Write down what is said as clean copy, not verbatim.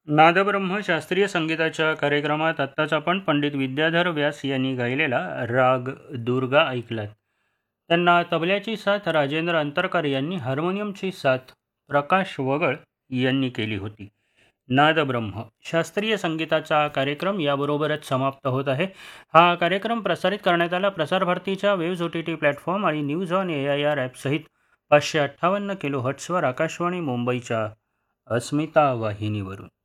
नादब्रह्म शास्त्रीय संगीताच्या कार्यक्रमात आत्ताच आपण पंडित विद्याधर व्यास यांनी गायलेला राग दुर्गा ऐकलात. त्यांना तबल्याची साथ राजेंद्र अंतरकर यांनी, हार्मोनियमची साथ प्रकाश वगळ यांनी केली होती. नादब्रह्म शास्त्रीय संगीताचा कार्यक्रम याबरोबरच समाप्त होत आहे. हा कार्यक्रम प्रसारित करण्यात आला प्रसार भारतीच्या वेव्ज OTT प्लॅटफॉर्म आणि news on AIR ॲपसहित 558 kilo हर्ट्सवर Akashvani मुंबईच्या अस्मिता वाहिनीवरून.